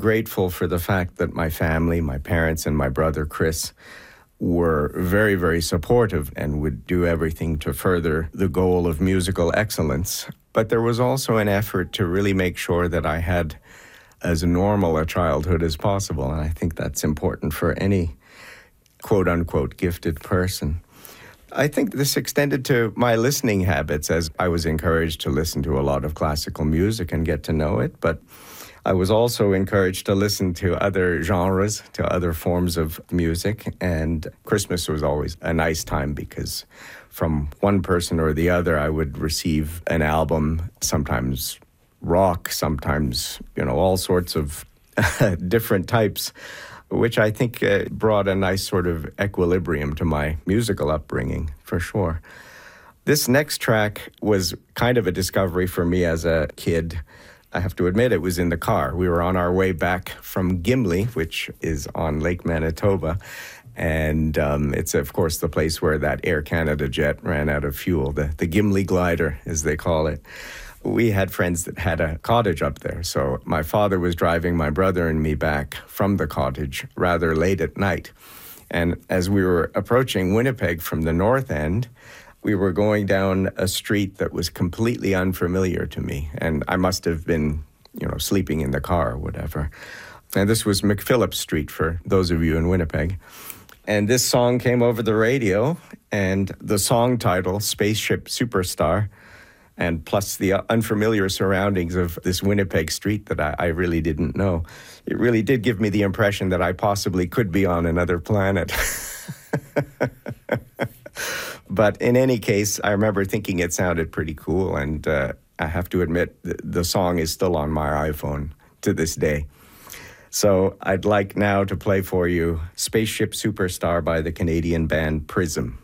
grateful for the fact that my family, my parents and my brother Chris, were very, very supportive and would do everything to further the goal of musical excellence. But there was also an effort to really make sure that I had as normal a childhood as possible. And I think that's important for any quote-unquote gifted person. I think this extended to my listening habits, as I was encouraged to listen to a lot of classical music and get to know it. But I was also encouraged to listen to other genres, to other forms of music. And Christmas was always a nice time because from one person or the other, I would receive an album, sometimes rock, sometimes, all sorts of different types, which I think brought a nice sort of equilibrium to my musical upbringing, for sure. This next track was kind of a discovery for me as a kid. I have to admit, it was in the car. We were on our way back from Gimli, which is on Lake Manitoba. And it's, of course, the place where that Air Canada jet ran out of fuel, the Gimli glider, as they call it. We had friends that had a cottage up there. So my father was driving my brother and me back from the cottage rather late at night. And as we were approaching Winnipeg from the north end, we were going down a street that was completely unfamiliar to me. And I must have been, sleeping in the car or whatever. And this was McPhillips Street for those of you in Winnipeg. And this song came over the radio, and the song title, Spaceship Superstar, and plus the unfamiliar surroundings of this Winnipeg street that I really didn't know. It really did give me the impression that I possibly could be on another planet. But in any case, I remember thinking it sounded pretty cool, and I have to admit, the song is still on my iPhone to this day. So I'd like now to play for you Spaceship Superstar by the Canadian band Prism.